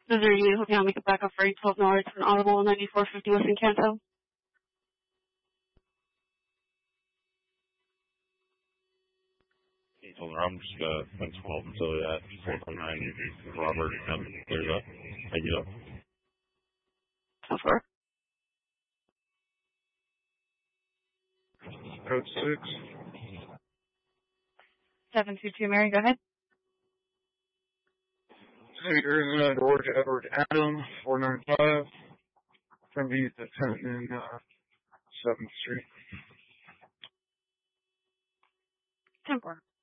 This is you. Hope you don't make it back up for 12 hours for an audible 9450 West Encanto. I'm just thanks for helping until that 409 Robert clears up. Thank you. So far. Code 6. 722 Mary, go ahead. Here's George Edward Adam, 495. From the 10th and 7th Street. 10-4.